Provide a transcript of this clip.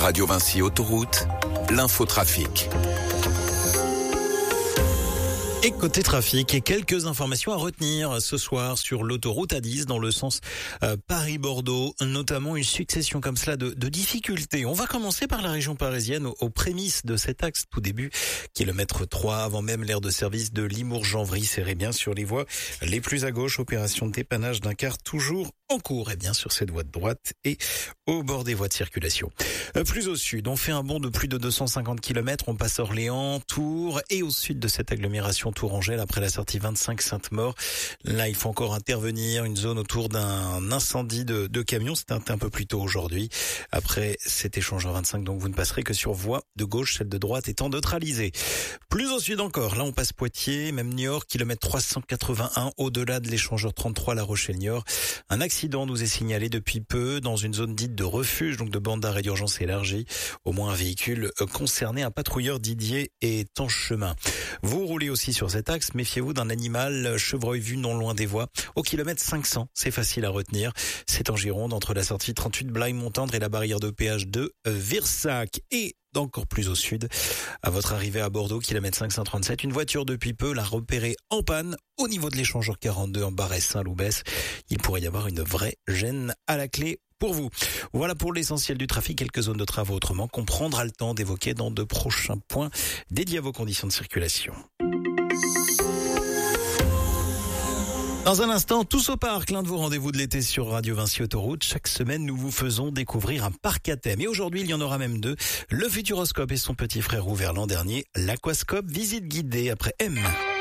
Radio Vinci Autoroute, l'infotrafic. Et côté trafic, quelques informations à retenir ce soir sur l'autoroute A10 dans le sens Paris-Bordeaux, notamment une succession comme cela de difficultés. On va commencer par la région parisienne aux prémices de cet axe tout début, kilomètre 3 avant même l'aire de service de Limours-Janvry, serré bien sur les voies les plus à gauche, opération de dépannage d'un car toujours en cours et bien sur cette voie de droite et au bord des voies de circulation. Plus au sud, on fait un bond de plus de 250 km, on passe Orléans, Tours et au sud de cette agglomération Tourangelle après la sortie 25 Sainte-Maure. Là, il faut encore intervenir, une zone autour d'un incendie de camion, c'était un peu plus tôt aujourd'hui. Après cet échange en 25, donc vous ne passerez que sur voie de gauche, celle de droite étant neutralisée. Plus au sud encore, là on passe Poitiers, même Niort, kilomètre 381 au-delà de l'échangeur 33 La Rochelle-Niort. Un accident nous est signalé depuis peu dans une zone dite de refuge, donc de bande d'arrêt d'urgence élargie. Au moins un véhicule concerné, un patrouilleur Didier est en chemin. Vous roulez aussi sur cet axe, méfiez-vous d'un animal chevreuil vu non loin des voies. Au kilomètre 500, c'est facile à retenir. C'est en Gironde, entre la sortie 38 Blaye-Montendre et la barrière de péage de Virsac. Et encore plus au sud, à votre arrivée à Bordeaux, kilomètre 537, une voiture depuis peu l'a repérée en panne au niveau de l'échangeur 42 en Barès-Saint-Loubès. Il pourrait y avoir une vraie gêne à la clé pour vous. Voilà pour l'essentiel du trafic, quelques zones de travaux autrement qu'on prendra le temps d'évoquer dans de prochains points dédiés à vos conditions de circulation. Dans un instant, tous au parc, l'un de vos rendez-vous de l'été sur Radio Vinci Autoroute. Chaque semaine, nous vous faisons découvrir un parc à thème. Et aujourd'hui, il y en aura même deux. Le Futuroscope et son petit frère ouvert l'an dernier. L'Aquascope, visite guidée après M.